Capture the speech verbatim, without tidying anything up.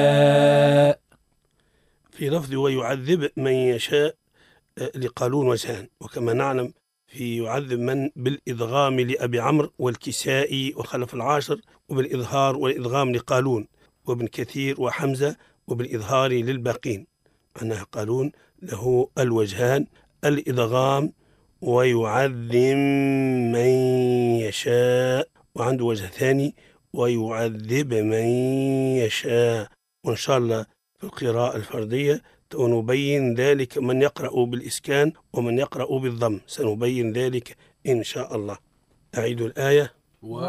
في لفظ ويعذب من يشاء لقالون وزهان، وكما نعلم في يعذب من بالإدغام لأبي عمرو والكسائي وخلف العاشر، وبالإظهار والإدغام لقالون وابن كثير وحمزة، وبالإظهار للباقين. معناها قالون له الوجهان، الإدغام ويعذب من يشاء، وعنده وجه ثاني ويعذب من يشاء. وإن شاء الله في القراءة الفردية ونبين ذلك، من يقرأ بالإسكان ومن يقرأ بالضم سنبين ذلك إن شاء الله. أعيد الآية.